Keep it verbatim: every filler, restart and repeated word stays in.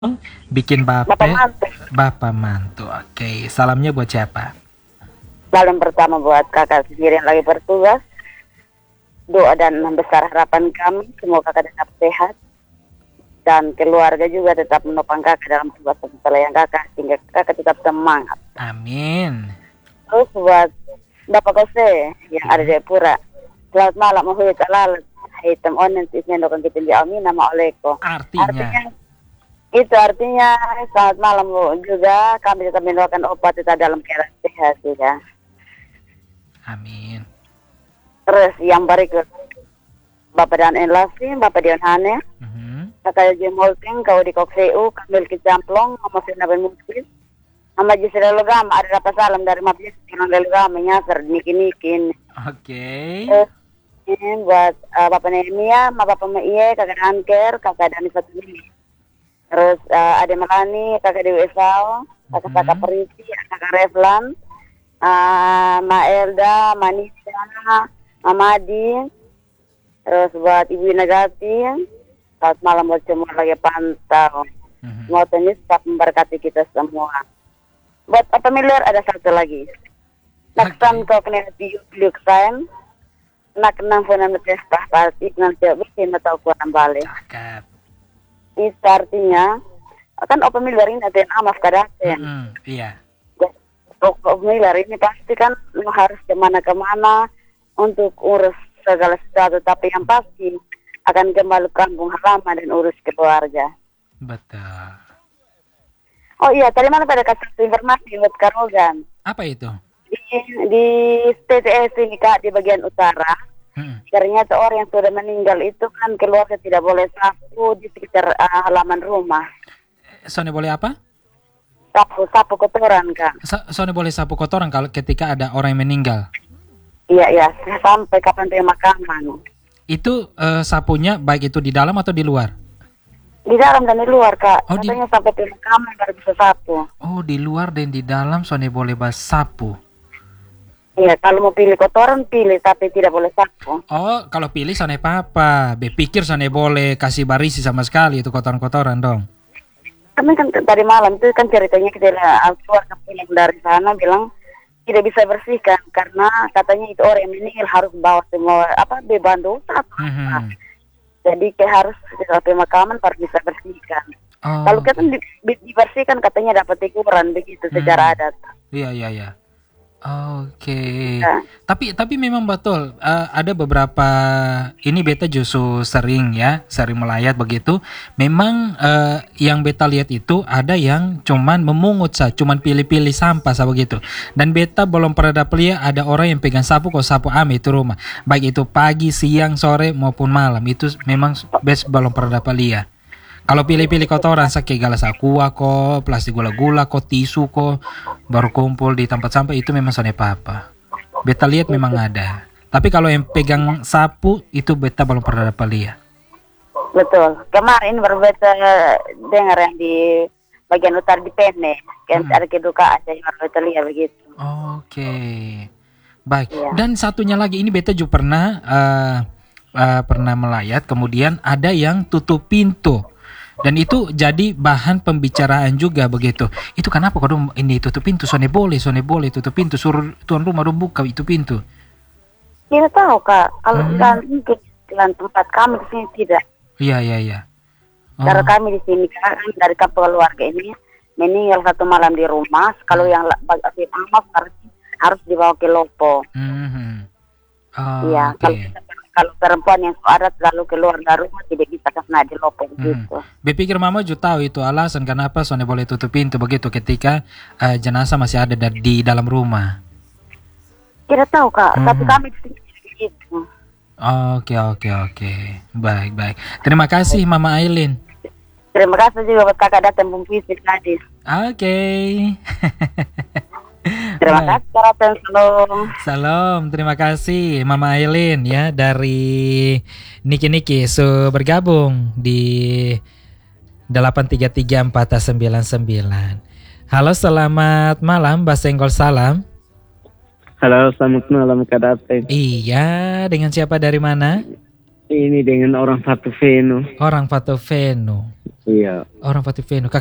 Bikin Bapak bape, mantu. bapak mantu. Oke, salamnya buat siapa? Salam pertama buat kakak sendiri yang lagi bertugas. Doa dan besar harapan kami semoga kakak tetap sehat dan keluarga juga tetap menopang kakak dalam tugas yang kakak sehingga kakak tetap semangat. Amin. Terus buat Bapak Kose yang ada di Pura. Selamat malam, mohon talalat. Hitam onen isnya dokan kita di amin nama oleko. Artinya, Artinya itu artinya selamat malam Bu. Juga kami tetap mendoakan obat tetap dalam keadaan sehat ya. amin. Terus yang berikut Bapak dan Enlasi, Bapak Dion Hane, Mhm. Kakak Jim Holting, Kau di Kokseu, Kamil Kicamplong, Mama Sina Ben Muklis, Mama Jisira Logama, ada dapat salam dari Mabis, Silang Logama, Nyasar, Niki-Nikin. Oke. Terus ini buat uh, Bapak Nehemia, Bapak Pemaiye, Kakak Anker, Kakak Dani Fatuli. Terus uh, ada Melani, Kakak Dewi Esau, Kakak Kakak Mhm. Perisi, Kakak Reflan, uh, Ma Elda, Manisa, Mamadi, terus buat Ibu Nagati, selamat malam buat semua lagi pantau. Mhm. Semoga Tuhan tetap memberkati kita semua. Buat apa miliar ada satu lagi. Naksan kau kena di Luke Time. Nak nang pun anda testah pasti nanti bikin atau kurang balik. Cakep. Itu artinya kan open miliar ini ada yang amas kadaten. Mhm. Iya. Open miliar ini pasti kan harus kemana-kemana untuk urus segala sesuatu. Tapi yang pasti akan kembali ke kampung halaman dan urus keluarga. Betul. Oh iya, tadi mana pada kasih satu informasi buat Karogan. Apa itu? Di, di T T S ini Kak, di bagian utara, Mhm. ternyata orang yang sudah meninggal itu kan keluarga tidak boleh sapu di sekitar uh, halaman rumah. Sone boleh apa? Sapu, sapu kotoran Kak. Sa- Sone boleh sapu kotoran kalau ketika ada orang yang meninggal. Iya, iya, sampai kapan pemakaman. Itu eh, sapunya baik itu di dalam atau di luar? Di dalam dan di luar Kak, Oh, di- katanya sampai pemakaman baru bisa sapu. Oh, di luar dan di dalam Sone boleh bas sapu. Iya, kalau mau pilih kotoran pilih, tapi tidak boleh sapu. Oh, kalau pilih Sone papa. Bepikir Sone boleh kasih barisi sama sekali itu kotoran-kotoran dong. Kami kan tadi malam itu kan ceritanya kita uh, keluarga pulang dari sana bilang tidak bisa bersihkan karena katanya itu orang yang meninggal harus bawa semua apa beban dosa. Mhm. Jadi kayak harus di pemakaman baru bisa bersihkan. Oh, Kalau kita di, di- dibersihkan katanya dapat teguran begitu Hmm. secara adat. iya iya iya. Oke. Ya. Tapi tapi memang betul eh, ada beberapa ini beta justru sering ya, sering melayat begitu. Memang eh, yang beta lihat itu ada yang cuman memungut saja, cuman pilih-pilih sampah sa begitu. Dan beta belum pernah dapat lihat ada orang yang pegang sapu kok sapu ame itu rumah. Baik itu pagi, siang, sore maupun malam. Itu memang bes belum pernah dapat lihat. Kalau pilih-pilih kotoran sakit galas aqua kok, plastik gula-gula kok, tisu kok, baru kumpul di tempat sampah itu memang Sone papa. Beta lihat memang ada. Tapi kalau yang pegang sapu itu beta belum pernah dapat lihat. Betul. Kemarin baru beta dengar yang di bagian utara di Pene. Kan Hmm. ada kedukaan jadi baru beta lihat begitu. Oke. Baik. Iya. Dan satunya lagi ini beta juga pernah eh, eh, pernah melayat, kemudian ada yang tutup pintu. Dan itu jadi bahan pembicaraan juga begitu. Itu kenapa kok dong ini tutup pintu? Sone boleh, Sone boleh tutup pintu. Suruh tuan rumah dong buka itu pintu. Tidak tahu Kak, kalau Hmm. jalan mungkin jalan tempat kami di sini tidak. Iya iya iya. Oh, Karena kami di sini kan dari kampung keluarga ini meninggal satu malam di rumah. Kalau yang la- bag- bag- amas harus harus dibawa ke Lopo. mhm. Iya, Oke. kalau kita- kalau perempuan yang adat lalu keluar dari rumah tidak bisa kena di Lopo Hmm. gitu. Bepikir mama juga tahu itu alasan kenapa Sone boleh tutup pintu begitu ketika eh, jenazah masih ada da- di dalam rumah. Tidak tahu Kak, Hmm. tapi kami di sini begitu. Oke oke oke. Baik baik. Terima kasih Mama Aileen. Terima kasih juga buat kakak datang memvisit tadi. Oke. Terima Baik. kasih Kak Raten, salam. Salam, terima kasih Mama Aileen ya dari Niki Niki so bergabung di delapan tiga tiga empat sembilan sembilan. Halo, selamat malam, Basenggol salam. Halo, selamat malam Kak Daten. Iya, dengan siapa dari mana? Ini dengan orang Fatuveno. Orang Fatuveno. Iya. Orang Fatuveno.